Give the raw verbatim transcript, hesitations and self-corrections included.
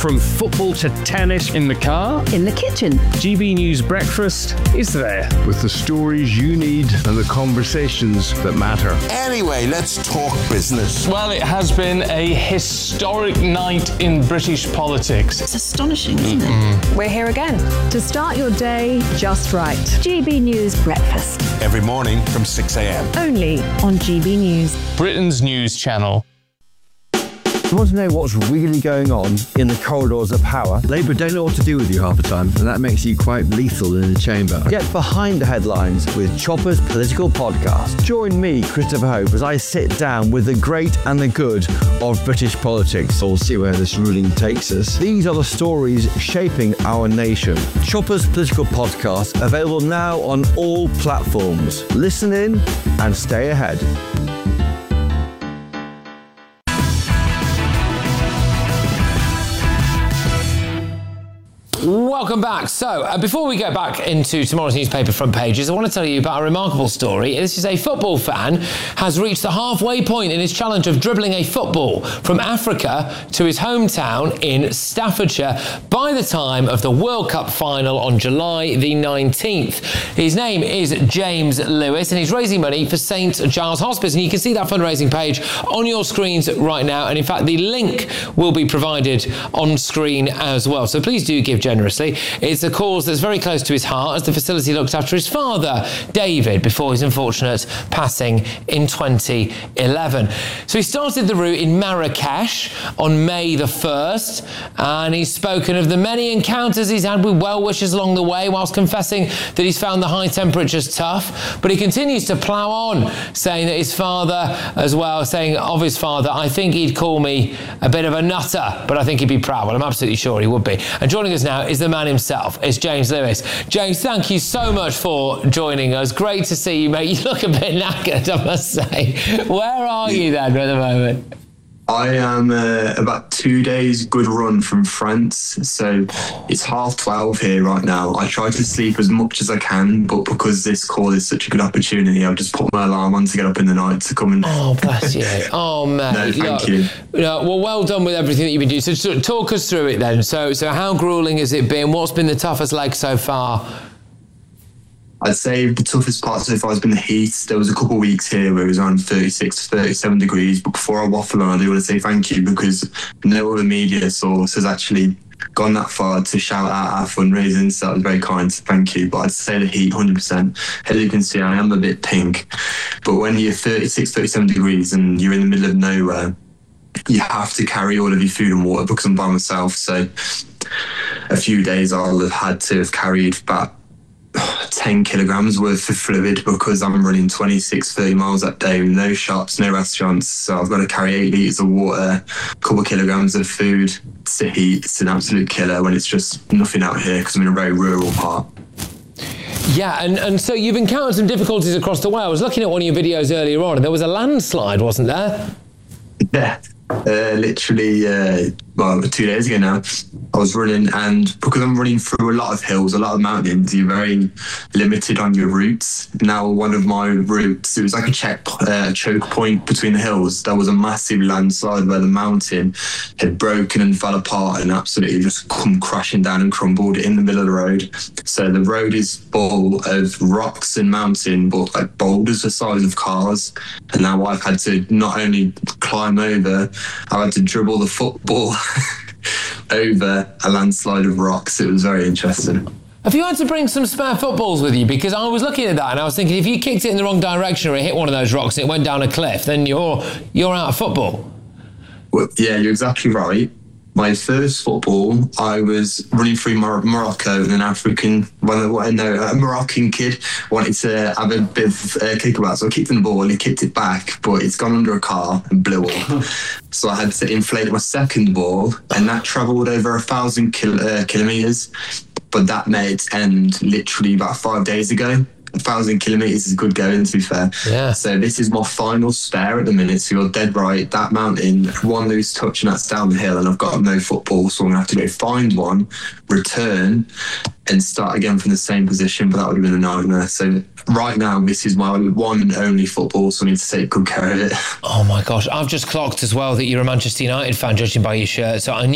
From football to tennis. In the car. In the kitchen. G B News Breakfast is there. With the stories you need and the conversations that matter. Anyway, let's talk business. Well, it has been a historic night in British politics. It's astonishing, isn't mm-hmm. it? We're here again. To start your day just right. G B News Breakfast. Every morning from six a.m. Only on G B News. Britain's news channel. You want to know what's really going on in the corridors of power? Labour don't know what to do with you half the time, and that makes you quite lethal in the chamber. Get behind the headlines with Chopper's Political Podcast. Join me, Christopher Hope, as I sit down with the great and the good of British politics. We'll see where this ruling takes us. These are the stories shaping our nation. Chopper's Political Podcast, available now on all platforms. Listen in and stay ahead. Welcome back. So, uh, before we get back into tomorrow's newspaper front pages, I want to tell you about a remarkable story. This is a football fan has reached the halfway point in his challenge of dribbling a football from Africa to his hometown in Staffordshire by the time of the World Cup final on July the nineteenth. His name is James Lewis, and he's raising money for Saint Giles Hospice, and you can see that fundraising page on your screens right now, and in fact the link will be provided on screen as well. So please do give generously. It's a cause that's very close to his heart, as the facility looked after his father, David, before his unfortunate passing in twenty eleven. So he started the route in Marrakesh on May the first, and he's spoken of the many encounters he's had with well-wishers along the way, whilst confessing that he's found the high temperatures tough. But he continues to plough on, saying that his father as well, saying of his father, I think he'd call me a bit of a nutter, but I think he'd be proud. Well, I'm absolutely sure he would be. And joining us now is the man himself. It's James Lewis. James, thank you so much for joining us. Great to see you, mate. You look a bit knackered, I must say. Where are you then at the moment? I am uh, about two days good run from France, so it's half twelve here right now. I try to sleep as much as I can, but because this call is such a good opportunity, I've just put my alarm on to get up in the night to come and... Oh, bless you. Oh, mate. No, thank Look, you. No, well, well done with everything that you've been doing. So, so talk us through it then. So, so how gruelling has it been? What's been the toughest leg so far? I'd say the toughest part so far has been the heat. There was a couple of weeks here where it was around thirty-six, thirty-seven degrees. But before I waffle on, I do want to say thank you, because no other media source has actually gone that far to shout out our fundraising. So that was very kind. So thank you. But I'd say the heat, one hundred percent. As you can see, I am a bit pink. But when you're thirty-six, thirty-seven degrees and you're in the middle of nowhere, you have to carry all of your food and water, because I'm by myself. So a few days I'll have had to have carried about ten kilograms worth of fluid, because I'm running twenty-six, thirty miles that day with no shops, no restaurants. So I've got to carry eight litres of water, a couple of kilograms of food. It's the heat. It's an absolute killer when it's just nothing out here, because I'm in a very rural part. Yeah, and, and so you've encountered some difficulties across the way. I was looking at one of your videos earlier on, and there was a landslide, wasn't there? Yeah. Uh, literally, uh, well, two days ago now, I was running, and because I'm running through a lot of hills, a lot of mountains, you're very limited on your routes. Now, one of my routes, it was like a check, uh, choke point between the hills. There was a massive landslide where the mountain had broken and fell apart and absolutely just come crashing down and crumbled in the middle of the road. So the road is full of rocks and mountain, but like boulders the size of cars. And now I've had to not only climb over, I've had to dribble the football over a landslide of rocks. It was very interesting. Have you had to bring some spare footballs with you? Because I was looking at that and I was thinking, if you kicked it in the wrong direction or it hit one of those rocks and it went down a cliff, then you're you're out of football. Well, yeah, you're exactly right. My first football, I was running through Mor- Morocco, and an African, well, no, a Moroccan kid wanted to have a bit of a kick about. So I kicked in the ball, and he kicked it back, but it's gone under a car and blew up. So I had to inflate my second ball, and that travelled over a thousand kil- uh, kilometres. But that made its end literally about five days ago. A thousand kilometres is good going, to be fair. Yeah. So this is my final spare at the minute. So you're dead right. That mountain, one loose touch and that's down the hill, and I've got no football, so I'm gonna have to go find one, return, and start again from the same position. But that would have been a nightmare. So right now, this is my one and only football, so I need to take good care of it. Oh my gosh, I've just clocked as well that you're a Manchester United fan, judging by your shirt. So I knew